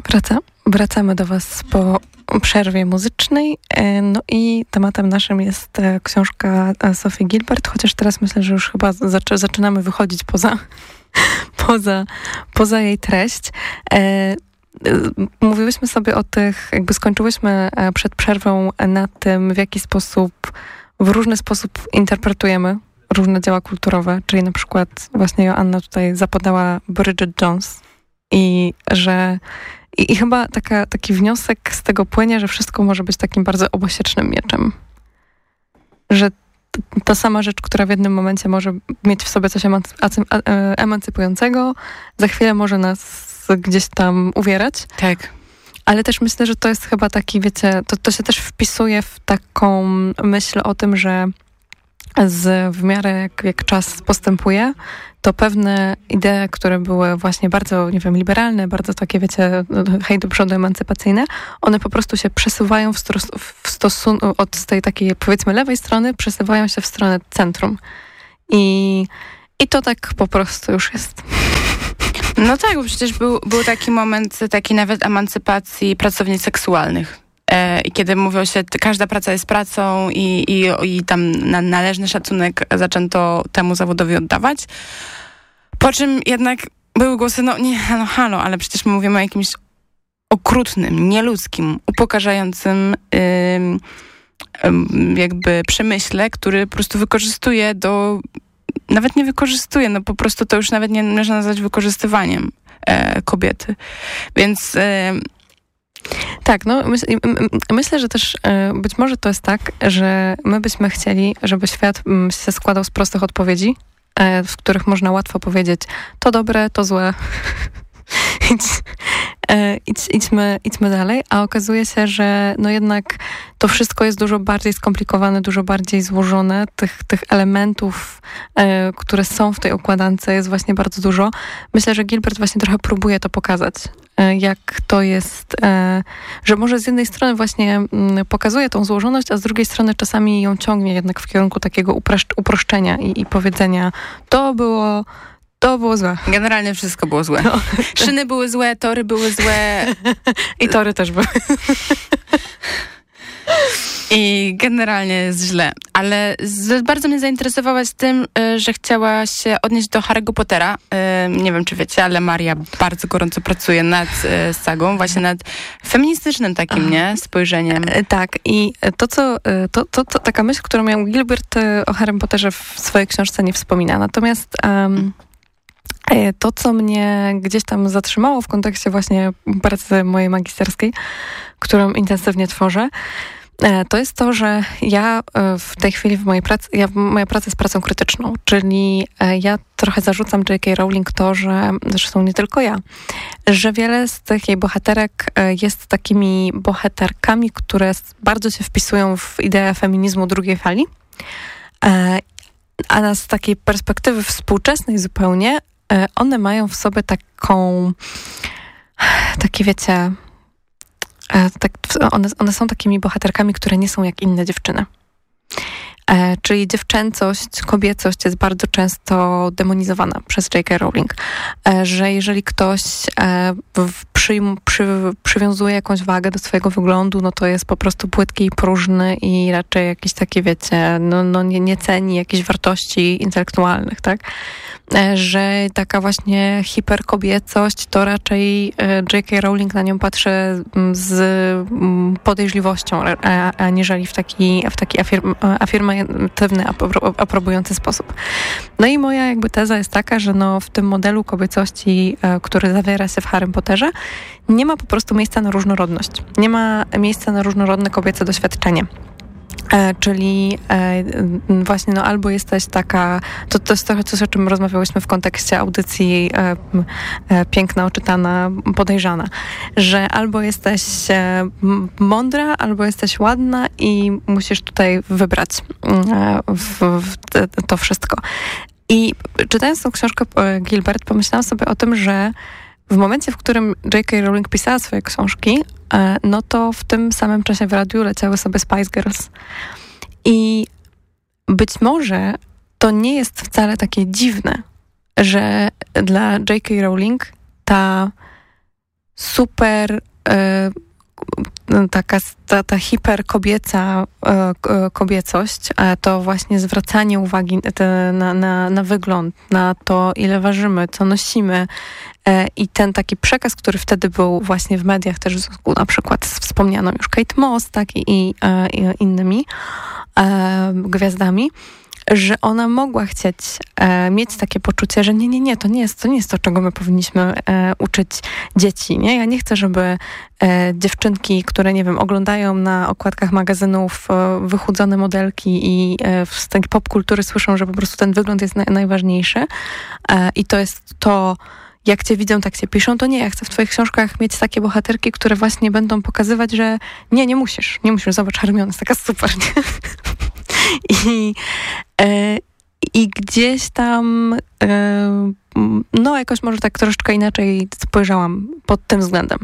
Wracamy do Was po przerwie muzycznej. No i tematem naszym jest książka Sophie Gilbert, chociaż teraz myślę, że już chyba zaczynamy wychodzić poza jej treść. Mówiłyśmy sobie o tych, jakby skończyłyśmy przed przerwą na tym, w różny sposób interpretujemy różne dzieła kulturowe, czyli na przykład właśnie Joanna tutaj zapodała Bridget Jones i chyba taki wniosek z tego płynie, że wszystko może być takim bardzo obosiecznym mieczem. Że ta sama rzecz, która w jednym momencie może mieć w sobie coś emancypującego, za chwilę może nas gdzieś tam uwierać. Tak. Ale też myślę, że to jest chyba taki, wiecie, to się też wpisuje w taką myśl o tym, że w miarę jak czas postępuje, to pewne idee, które były właśnie bardzo, nie wiem, liberalne, bardzo takie, wiecie, hej do przodu, emancypacyjne, one po prostu się przesuwają w stosunku od tej takiej, powiedzmy, lewej strony, przesuwają się w stronę centrum. I to tak po prostu już jest. No tak, bo przecież był taki moment takiej nawet emancypacji pracownic seksualnych. I kiedy mówiło się, każda praca jest pracą i tam należny szacunek zaczęto temu zawodowi oddawać. Po czym jednak były głosy, halo, ale przecież my mówimy o jakimś okrutnym, nieludzkim, upokarzającym jakby przemyśle, który po prostu wykorzystuje nawet nie wykorzystuje, po prostu to już nawet nie można nazwać wykorzystywaniem kobiety. Więc... Tak, myślę, że też być może to jest tak, że my byśmy chcieli, żeby świat się składał z prostych odpowiedzi, w których można łatwo powiedzieć to dobre, to złe. Idźmy dalej, a okazuje się, że jednak to wszystko jest dużo bardziej skomplikowane, dużo bardziej złożone. Tych elementów, które są w tej układance, jest właśnie bardzo dużo. Myślę, że Gilbert właśnie trochę próbuje to pokazać, jak to jest, że może z jednej strony właśnie pokazuje tą złożoność, a z drugiej strony czasami ją ciągnie jednak w kierunku takiego uproszczenia i powiedzenia, to było złe. Generalnie wszystko było złe. No. Szyny były złe, tory były złe. I tory też były. I generalnie jest źle. Ale bardzo mnie zainteresowałaś tym, że chciała się odnieść do Harry'ego Pottera. Nie wiem, czy wiecie, ale Maria bardzo gorąco pracuje nad sagą, właśnie nad feministycznym takim, spojrzeniem. Tak. I to taka myśl, którą miał Gilbert o Harrym Potterze w swojej książce nie wspomina. Natomiast to, co mnie gdzieś tam zatrzymało w kontekście właśnie pracy mojej magisterskiej, którą intensywnie tworzę, to jest to, że ja w tej chwili moja praca jest pracą krytyczną, czyli ja trochę zarzucam J.K. Rowling to, że zresztą nie tylko ja, że wiele z tych jej bohaterek jest takimi bohaterkami, które bardzo się wpisują w ideę feminizmu drugiej fali, a z takiej perspektywy współczesnej zupełnie one mają w sobie takie wiecie, one są takimi bohaterkami, które nie są jak inne dziewczyny. Czyli dziewczęcość, kobiecość jest bardzo często demonizowana przez J.K. Rowling. Że jeżeli ktoś przywiązuje jakąś wagę do swojego wyglądu, no to jest po prostu płytki i próżny i raczej jakiś taki, wiecie, nie ceni jakichś wartości intelektualnych, tak? Że taka właśnie hiperkobiecość, to raczej J.K. Rowling na nią patrzy z podejrzliwością, aniżeli w taki afirmatywny, aprobujący sposób. No i moja jakby teza jest taka, że w tym modelu kobiecości, który zawiera się w Harrym Potterze, nie ma po prostu miejsca na różnorodność. Nie ma miejsca na różnorodne kobiece doświadczenie. Czyli właśnie albo jesteś taka, to jest trochę coś, o czym rozmawiałyśmy w kontekście audycji Piękna, oczytana, podejrzana, że albo jesteś mądra, albo jesteś ładna i musisz tutaj wybrać to wszystko. I czytając tą książkę Gilbert, pomyślałam sobie o tym, że w momencie, w którym J.K. Rowling pisała swoje książki, no to w tym samym czasie w radiu leciały sobie Spice Girls. I być może to nie jest wcale takie dziwne, że dla J.K. Rowling ta super taka ta hiperkobieca kobiecość, to właśnie zwracanie uwagi na wygląd, na to, ile ważymy, co nosimy i ten taki przekaz, który wtedy był właśnie w mediach też w związku na przykład z wspomnianą już Kate Moss, tak, i innymi gwiazdami, że ona mogła chcieć mieć takie poczucie, że nie, to nie jest to, czego my powinniśmy uczyć dzieci, nie? Ja nie chcę, żeby dziewczynki, które, nie wiem, oglądają na okładkach magazynów wychudzone modelki i z tej popkultury słyszą, że po prostu ten wygląd jest najważniejszy i to jest to, jak cię widzą, tak cię piszą, to nie. Ja chcę w twoich książkach mieć takie bohaterki, które właśnie będą pokazywać, że nie musisz, zobacz, Hermione jest taka super, nie? I gdzieś tam no jakoś może tak troszeczkę inaczej spojrzałam pod tym względem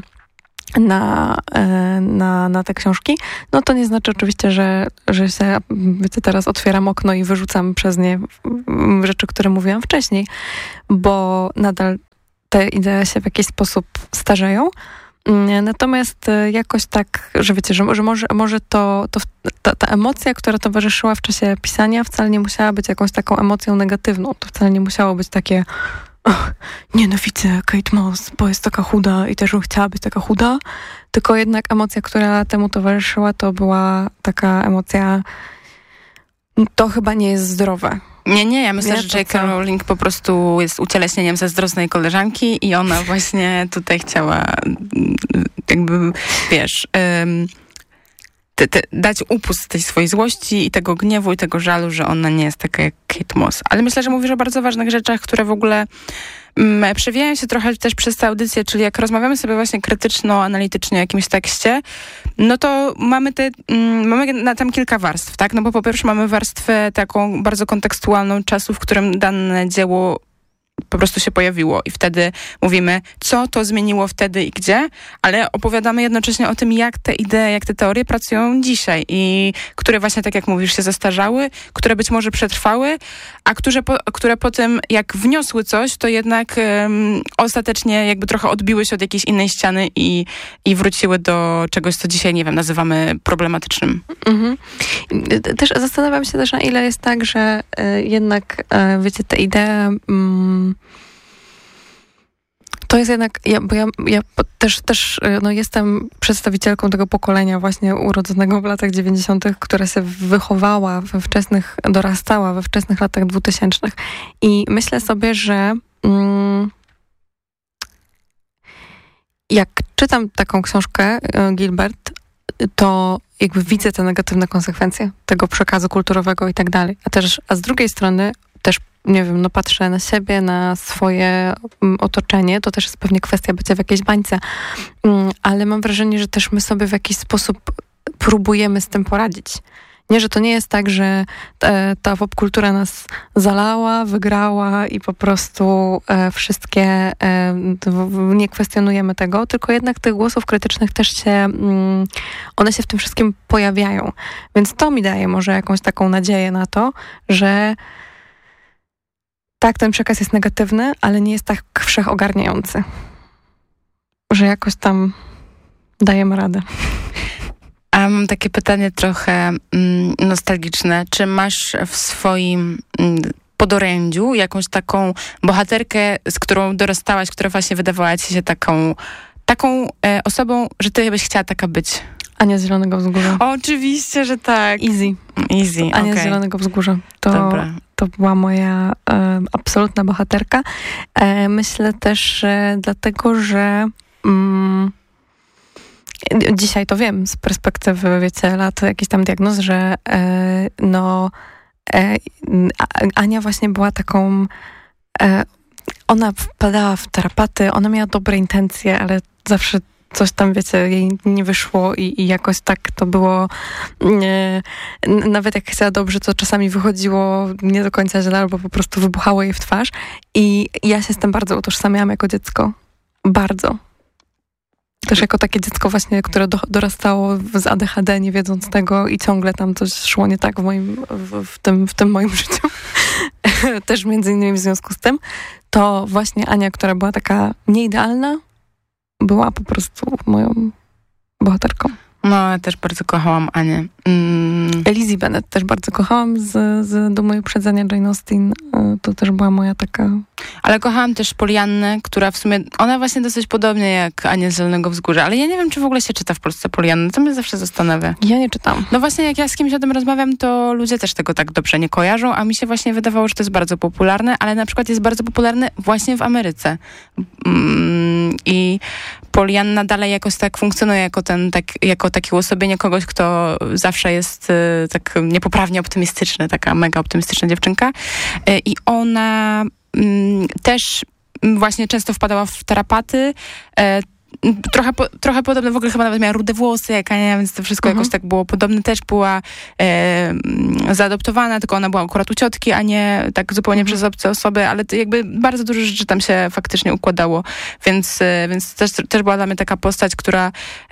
na te książki. No to nie znaczy oczywiście, że się teraz otwieram okno i wyrzucam przez nie rzeczy, które mówiłam wcześniej, bo nadal te idee się w jakiś sposób starzeją. Natomiast jakoś tak, że wiecie, że może ta emocja, która towarzyszyła w czasie pisania, wcale nie musiała być jakąś taką emocją negatywną. To wcale nie musiało być takie nienawidzę Kate Moss, bo jest taka chuda i też bym chciała być taka chuda. Tylko jednak emocja, która temu towarzyszyła, to była taka emocja, to chyba nie jest zdrowe. Nie, ja myślę, że J.K. Rowling po prostu jest ucieleśnieniem zazdrosnej koleżanki i ona właśnie tutaj chciała jakby, wiesz, dać upust tej swojej złości i tego gniewu i tego żalu, że ona nie jest taka jak Kate Moss. Ale myślę, że mówisz o bardzo ważnych rzeczach, które w ogóle przewijają się trochę też przez tę audycję, czyli jak rozmawiamy sobie właśnie krytyczno-analitycznie o jakimś tekście, no to mamy tam kilka warstw, tak? No bo po pierwsze mamy warstwę taką bardzo kontekstualną czasu, w którym dane dzieło po prostu się pojawiło i wtedy mówimy, co to zmieniło wtedy i gdzie, ale opowiadamy jednocześnie o tym, jak te idee, jak te teorie pracują dzisiaj i które właśnie, tak jak mówisz, się zestarzały, które być może przetrwały, a które po tym, jak wniosły coś, to jednak ostatecznie jakby trochę odbiły się od jakiejś innej ściany i wróciły do czegoś, co dzisiaj, nie wiem, nazywamy problematycznym. Mhm. Też zastanawiam się też, na ile jest tak, że jednak, wiecie, te idee to jest jednak, ja też no jestem przedstawicielką tego pokolenia właśnie urodzonego w latach 90., która się wychowała dorastała we wczesnych latach 2000. I myślę sobie, że jak czytam taką książkę Gilbert, to jakby widzę te negatywne konsekwencje tego przekazu kulturowego i tak dalej. A z drugiej strony też, nie wiem, no patrzę na siebie, na swoje otoczenie, to też jest pewnie kwestia bycia w jakiejś bańce, ale mam wrażenie, że też my sobie w jakiś sposób próbujemy z tym poradzić. Nie, że to nie jest tak, że ta popkultura nas zalała, wygrała i po prostu wszystkie, nie kwestionujemy tego, tylko jednak tych głosów krytycznych też one się w tym wszystkim pojawiają. Więc to mi daje może jakąś taką nadzieję na to, że tak, ten przekaz jest negatywny, ale nie jest tak wszechogarniający. Że jakoś tam dajemy radę. A mam takie pytanie trochę nostalgiczne. Czy masz w swoim podorędziu jakąś taką bohaterkę, z którą dorastałaś, która właśnie wydawała ci się taką osobą, że ty byś chciała taka być? Ania z Zielonego Wzgórza. Oczywiście, że tak. Easy. Ania z Zielonego Wzgórza. To była moja absolutna bohaterka. Myślę też dlatego, że dzisiaj to wiem z perspektywy, wiecie, lat jakichś tam diagnoz, że Ania właśnie była taką, ona wpadała w tarapaty, ona miała dobre intencje, ale zawsze coś tam, wiecie, jej nie wyszło i jakoś tak to było, nawet jak chciała dobrze, to czasami wychodziło nie do końca źle, albo po prostu wybuchało jej w twarz. I ja się z tym bardzo utożsamiałam jako dziecko. Bardzo. Też jako takie dziecko właśnie, które dorastało z ADHD, nie wiedząc tego i ciągle tam coś szło nie tak w tym moim życiu. Też między innymi w związku z tym. To właśnie Ania, która była taka nieidealna, była po prostu moją bohaterką. No, ja też bardzo kochałam Anię. Lizzie Bennet też bardzo kochałam z Dumy i Uprzedzenia Jane Austen. To też była moja taka... Ale kochałam też Poliannę, która w sumie, ona właśnie dosyć podobnie jak Ania z Zielonego Wzgórza, ale ja nie wiem, czy w ogóle się czyta w Polsce Poliannę. To mnie zawsze zastanawia. Ja nie czytam. No właśnie, jak ja z kimś o tym rozmawiam, to ludzie też tego tak dobrze nie kojarzą, a mi się właśnie wydawało, że to jest bardzo popularne, ale na przykład jest bardzo popularne właśnie w Ameryce. I Polianna dalej jakoś tak funkcjonuje jako takie uosobienie kogoś, kto zawsze jest tak niepoprawnie optymistyczny, taka mega optymistyczna dziewczynka. I ona też właśnie często wpadała w tarapaty, trochę podobne, w ogóle chyba nawet miała rude włosy jak Ania, więc to wszystko jakoś tak było podobne. Też była zaadoptowana, tylko ona była akurat u ciotki, a nie tak zupełnie przez obce osoby, ale to jakby bardzo dużo rzeczy tam się faktycznie układało, więc też była dla mnie taka postać, która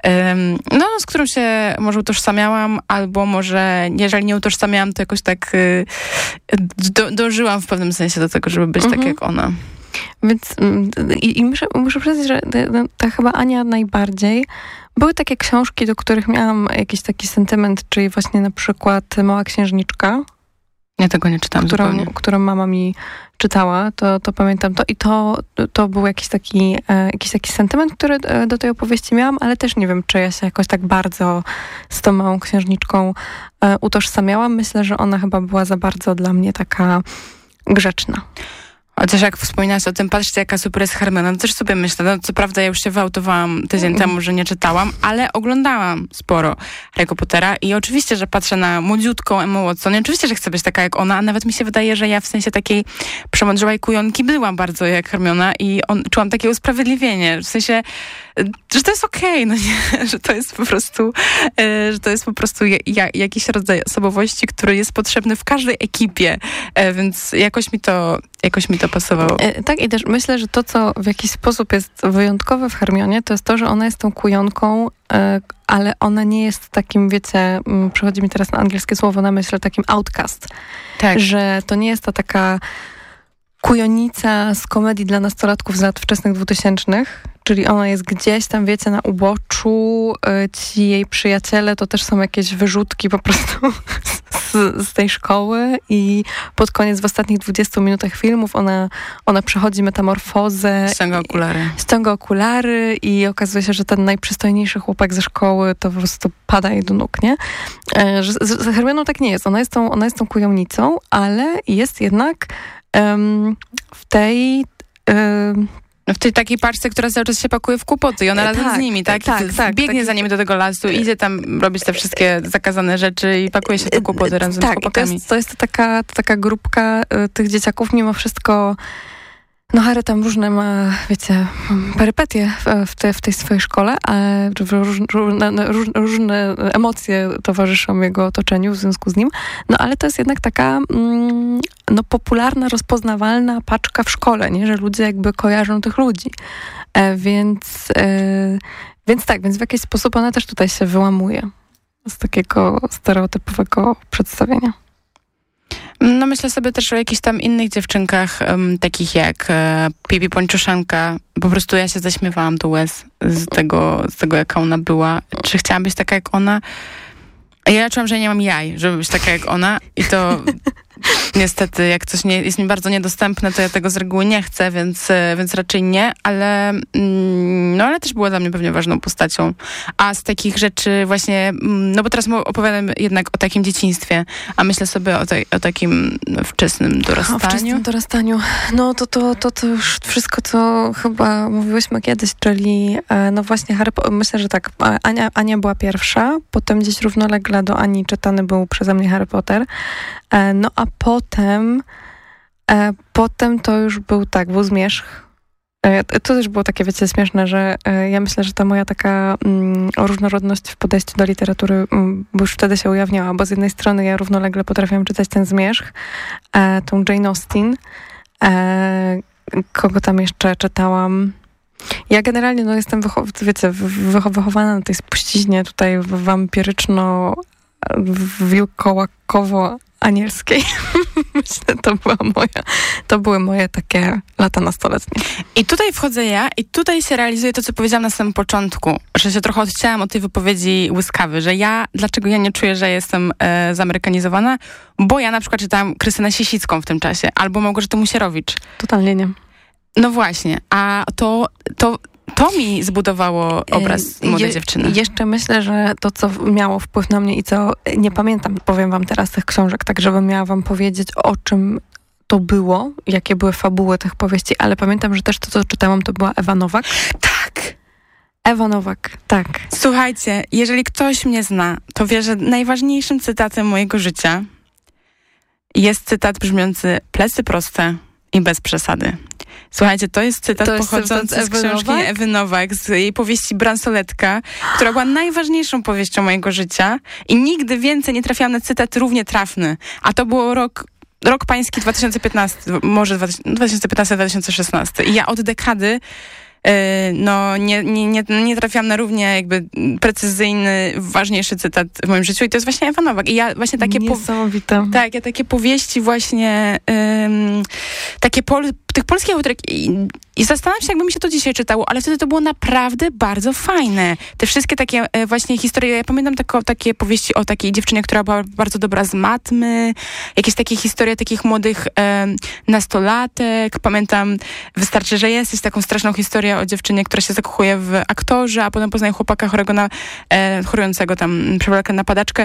z którą się może utożsamiałam, albo może jeżeli nie utożsamiałam, to jakoś tak dążyłam w pewnym sensie do tego, żeby być tak jak ona. Więc muszę przyznać, że ta chyba Ania najbardziej. Były takie książki, do których miałam jakiś taki sentyment, czyli właśnie na przykład Mała Księżniczka. Ja tego nie czytam którą mama mi czytała, to pamiętam to. I to był jakiś taki sentyment, który do tej opowieści miałam, ale też nie wiem, czy ja się jakoś tak bardzo z tą Małą Księżniczką utożsamiałam. Myślę, że ona chyba była za bardzo dla mnie taka grzeczna. Chociaż jak wspominałaś o tym, patrzcie, jaka super jest Hermiona, no też sobie myślę, no co prawda ja już się wyautowałam tydzień temu, że nie czytałam, ale oglądałam sporo Harry'ego Pottera i oczywiście, że patrzę na młodziutką Emmę Watson i oczywiście, że chcę być taka jak ona, a nawet mi się wydaje, że ja w sensie takiej przemądrzałej kujonki byłam bardzo jak Hermiona i czułam takie usprawiedliwienie, w sensie, że to jest okej, no nie, że to jest po prostu jakiś rodzaj osobowości, który jest potrzebny w każdej ekipie, więc jakoś mi to pasowało. Tak, i też myślę, że to, co w jakiś sposób jest wyjątkowe w Hermionie, to jest to, że ona jest tą kujonką, ale ona nie jest takim, wiecie, przychodzi mi teraz na angielskie słowo na myśl, takim outcast. Tak. Że to nie jest ta taka kujonica z komedii dla nastolatków z lat wczesnych 2000, czyli ona jest gdzieś tam, wiecie, na uboczu, ci jej przyjaciele to też są jakieś wyrzutki po prostu z tej szkoły i pod koniec, w ostatnich 20 minutach filmów ona przechodzi metamorfozę. Ściąga okulary i okazuje się, że ten najprzystojniejszy chłopak ze szkoły to po prostu pada jej do nóg, nie? Z Hermioną tak nie jest. Ona jest tą kujownicą, ale jest jednak w tej takiej paczce, która cały czas się pakuje w kłopoty i ona razem z nimi, tak? Biegnie za nimi do tego lasu, idzie tam robić te wszystkie zakazane rzeczy i pakuje się w te kłopoty razem z chłopakami. To jest taka grupka tych dzieciaków, mimo wszystko. No Harry tam różne ma, wiecie, perypetie w tej swojej szkole, a różne emocje towarzyszą jego otoczeniu w związku z nim. No ale to jest jednak taka popularna, rozpoznawalna paczka w szkole, nie? Że ludzie jakby kojarzą tych ludzi. Więc w jakiś sposób ona też tutaj się wyłamuje z takiego stereotypowego przedstawienia. No myślę sobie też o jakichś tam innych dziewczynkach, takich jak Pipi Pończuszanka. Po prostu ja się zaśmiewałam do łez z tego, jaka ona była. Czy chciałam być taka jak ona? Ja czułam, że nie mam jaj, żeby być taka jak ona i to niestety, jak coś jest mi bardzo niedostępne, to ja tego z reguły nie chcę, więc raczej nie, ale też była dla mnie pewnie ważną postacią. A z takich rzeczy właśnie, no bo teraz opowiadam jednak o takim dzieciństwie, a myślę sobie o takim wczesnym dorastaniu. O wczesnym dorastaniu. No to już wszystko, co chyba mówiłyśmy kiedyś, czyli no właśnie myślę, że tak, Ania była pierwsza, potem gdzieś równolegle do Ani czytany był przeze mnie Harry Potter. No a potem to już był Zmierzch. To też było takie, wiecie, śmieszne, że ja myślę, że ta moja taka różnorodność w podejściu do literatury już wtedy się ujawniała, bo z jednej strony ja równolegle potrafiłam czytać ten Zmierzch, tą Jane Austen, kogo tam jeszcze czytałam. Ja generalnie jestem wychowana na tej spuściźnie tutaj wampiryczno wilkołakowo anielskiej. Myślę, to były moje takie lata nastoletnie. I tutaj wchodzę ja i tutaj się realizuje to, co powiedziałam na samym początku, że się trochę odcięłam od tej wypowiedzi łyskawy, że dlaczego ja nie czuję, że jestem zamerykanizowana, bo ja na przykład czytałam Krystynę Sisicką w tym czasie, albo Małgorzatę Musierowicz. Totalnie nie. No właśnie, a to mi zbudowało obraz młodej dziewczyny. Jeszcze myślę, że to, co miało wpływ na mnie i co nie pamiętam, powiem wam teraz tych książek, tak żebym miała wam powiedzieć, o czym to było, jakie były fabuły tych powieści, ale pamiętam, że też to, co czytałam, to była Ewa Nowak. Tak! Ewa Nowak, tak. Słuchajcie, jeżeli ktoś mnie zna, to wie, że najważniejszym cytatem mojego życia jest cytat brzmiący: plecy proste i bez przesady. Słuchajcie, to jest cytat pochodzący z książki Ewy Nowak, z jej powieści Bransoletka, która była najważniejszą powieścią mojego życia i nigdy więcej nie trafiałam na cytat równie trafny. A to było rok pański 2015, może 2015-2016. I ja od dekady nie trafiłam na równie jakby precyzyjny, ważniejszy cytat w moim życiu i to jest właśnie Ewa Nowak. I ja właśnie takie niesamowite. ja takie powieści właśnie tych polskich autorek i zastanawiam się, jakby mi się to dzisiaj czytało, ale wtedy to było naprawdę bardzo fajne. Te wszystkie takie właśnie historie, ja pamiętam takie powieści o takiej dziewczynie, która była bardzo dobra z matmy, jakieś takie historie takich młodych nastolatek. Pamiętam Wystarczy, że jesteś, taką straszną historię o dziewczynie, która się zakochuje w aktorze, a potem poznaje chłopaka chorującego tam, przewlekle na padaczkę.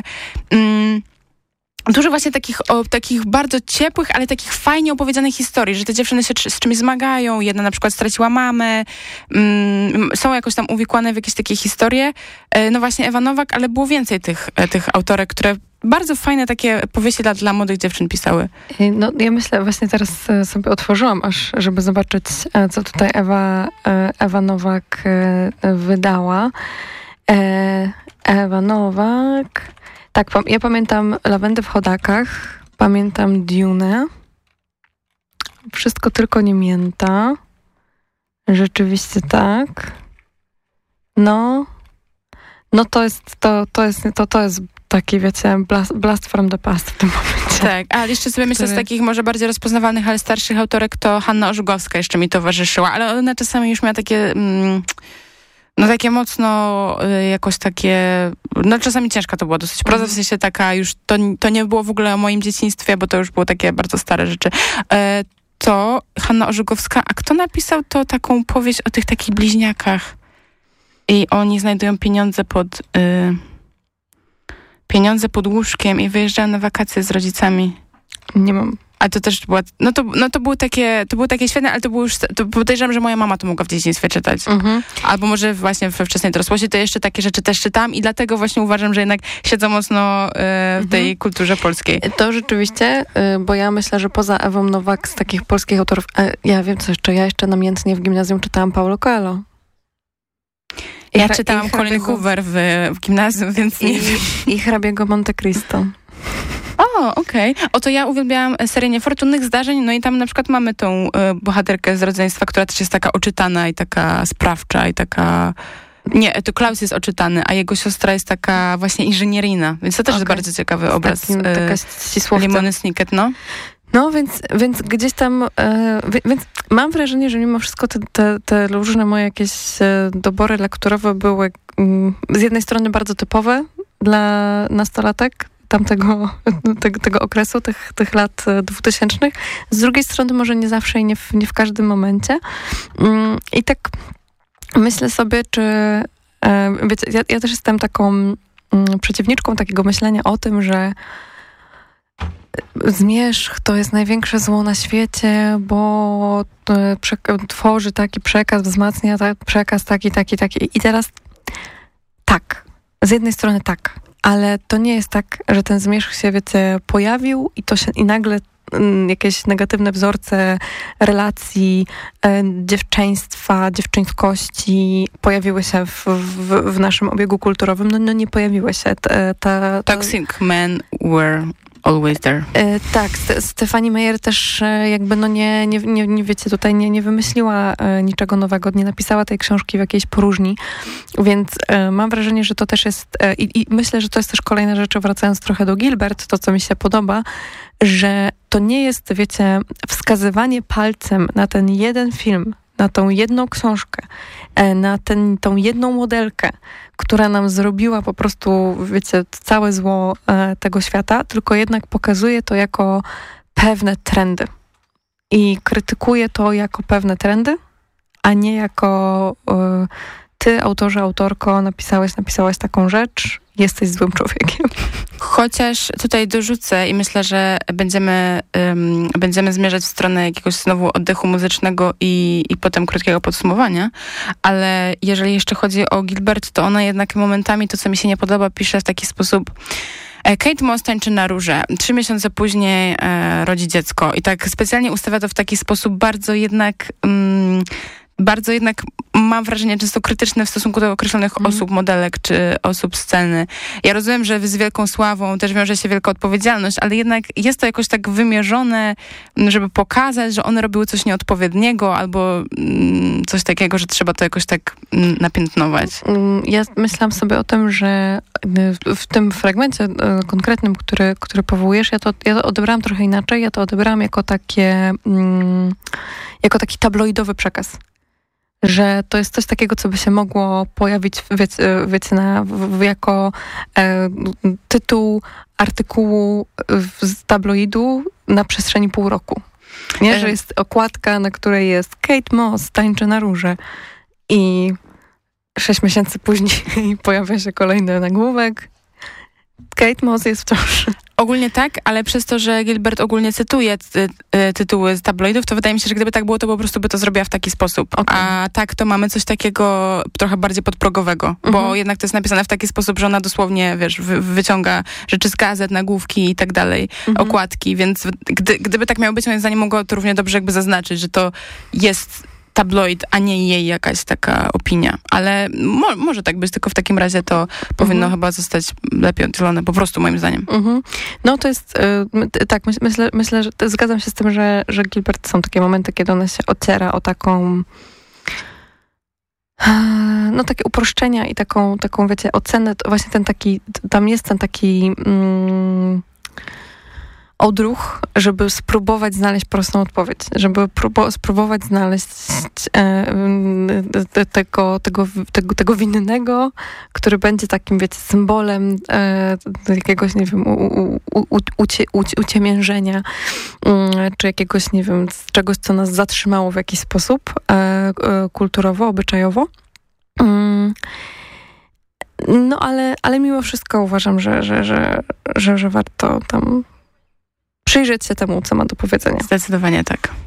Dużo właśnie takich bardzo ciepłych, ale takich fajnie opowiedzianych historii, że te dziewczyny się z czymś zmagają. Jedna na przykład straciła mamę. Są jakoś tam uwikłane w jakieś takie historie. No właśnie Ewa Nowak, ale było więcej tych autorek, które bardzo fajne takie powieści dla młodych dziewczyn pisały. No ja myślę, właśnie teraz sobie otworzyłam aż, żeby zobaczyć, co tutaj Ewa Nowak wydała. Ewa Nowak... Tak, ja pamiętam Lawendę w chodakach, pamiętam Dune, Wszystko tylko nie mięta, rzeczywiście tak. No to jest taki, wiecie, blast from the past w tym momencie. Tak, ale jeszcze sobie myślę z takich może bardziej rozpoznawalnych, ale starszych autorek, to Hanna Orzugowska jeszcze mi towarzyszyła, ale ona czasami już miała takie... takie mocno jakoś takie... czasami ciężka to była dosyć proza, w sensie taka już... To nie było w ogóle o moim dzieciństwie, bo to już było takie bardzo stare rzeczy. To Hanna Orzugowska, a kto napisał to taką powieść o tych takich bliźniakach? I oni znajdują pieniądze pod łóżkiem i wyjeżdżają na wakacje z rodzicami. Nie mam. A to też była... To były takie świetne, ale to podejrzewam, że moja mama to mogła w dzieciństwie czytać. Albo może właśnie we wczesnej dorosłości, to jeszcze takie rzeczy też czytałam i dlatego właśnie uważam, że jednak siedzą mocno w tej kulturze polskiej. To rzeczywiście, bo ja myślę, że poza Ewą Nowak z takich polskich autorów, ja wiem co jeszcze, ja jeszcze namiętnie w gimnazjum czytałam Paulo Coelho. Ja czytałam Colin Hoover w gimnazjum, więc nie wiem. I hrabiego Monte Cristo. O, okej. Oto ja uwielbiałam serię Niefortunnych zdarzeń, no i tam na przykład mamy tą bohaterkę z rodzeństwa, która też jest taka oczytana i taka sprawcza i taka... Nie, to Klaus jest oczytany, a jego siostra jest taka właśnie inżynieryjna, więc to też jest bardzo ciekawy obraz. Taka ścisłowca. Limony Snicket, no. No, więc gdzieś tam... Więc mam wrażenie, że mimo wszystko te różne moje jakieś dobory lekturowe były z jednej strony bardzo typowe dla nastolatek, tego okresu, tych lat 2000. Z drugiej strony może nie zawsze i nie w każdym momencie. I tak myślę sobie, czy... Wiecie, ja też jestem taką przeciwniczką takiego myślenia o tym, że zmierzch to jest największe zło na świecie, bo tworzy taki przekaz, wzmacnia przekaz taki. I teraz tak, z jednej strony tak, ale to nie jest tak, że ten zmierzch się, wiecie, pojawił i nagle jakieś negatywne wzorce relacji, dziewczęństwa, dziewczyńskości pojawiły się w naszym obiegu kulturowym. No nie pojawiły się. Toxic men were always there. Tak, Stephenie Meyer też jakby nie wiecie, tutaj nie wymyśliła niczego nowego, nie napisała tej książki w jakiejś próżni, więc mam wrażenie, że to też jest i myślę, że to jest też kolejna rzecz, wracając trochę do Gilbert, to co mi się podoba, że to nie jest, wiecie, wskazywanie palcem na ten jeden film, na tą jedną książkę, na tą jedną modelkę, która nam zrobiła po prostu, wiecie, całe zło tego świata, tylko jednak pokazuje to jako pewne trendy. I krytykuje to jako pewne trendy, a nie jako ty, autorze, autorko, napisałaś taką rzecz, jesteś złym człowiekiem. Chociaż tutaj dorzucę i myślę, że będziemy zmierzać w stronę jakiegoś znowu oddechu muzycznego i potem krótkiego podsumowania, ale jeżeli jeszcze chodzi o Gilbert, to ona jednak momentami, to co mi się nie podoba, pisze w taki sposób: Kate Moss tańczy na róże. 3 miesiące później rodzi dziecko. I tak specjalnie ustawia to w taki sposób bardzo jednak mam wrażenie często krytyczne w stosunku do określonych osób, modelek czy osób sceny. Ja rozumiem, że z wielką sławą też wiąże się wielka odpowiedzialność, ale jednak jest to jakoś tak wymierzone, żeby pokazać, że one robiły coś nieodpowiedniego albo coś takiego, że trzeba to jakoś tak napiętnować. Ja myślałam sobie o tym, że w tym fragmencie konkretnym, który powołujesz, ja to odebrałam trochę inaczej. Ja to odebrałam jako taki tabloidowy przekaz. Że to jest coś takiego, co by się mogło pojawić, wiecie, jako tytuł artykułu z tabloidu na przestrzeni pół roku. Nie, że jest okładka, na której jest Kate Moss tańczy na róże i 6 miesięcy później pojawia się kolejny nagłówek. Kate Moss jest w ciąży. Ogólnie tak, ale przez to, że Gilbert ogólnie cytuje tytuły z tabloidów, to wydaje mi się, że gdyby tak było, to po prostu by to zrobiła w taki sposób. Okay. A tak to mamy coś takiego trochę bardziej podprogowego, bo jednak to jest napisane w taki sposób, że ona dosłownie, wiesz, wyciąga rzeczy z gazet, nagłówki i tak dalej, okładki, więc gdyby tak miało być, moim zdaniem mogło to równie dobrze jakby zaznaczyć, że to jest tabloid, a nie jej jakaś taka opinia. Ale może tak być, tylko w takim razie to powinno chyba zostać lepiej oddzielone, po prostu moim zdaniem. No to jest, tak, myślę, że zgadzam się z tym, że Gilbert są takie momenty, kiedy ona się ociera o taką takie uproszczenia i taką wiecie, ocenę, właśnie tam jest ten taki odruch, żeby spróbować znaleźć prostą odpowiedź, żeby spróbować znaleźć tego winnego, który będzie takim, wiecie, symbolem jakiegoś, nie wiem, uciemiężenia, czy jakiegoś, nie wiem, czegoś, co nas zatrzymało w jakiś sposób kulturowo, obyczajowo. No, ale mimo wszystko uważam, że warto tam przyjrzeć się temu, co ma do powiedzenia. Zdecydowanie tak.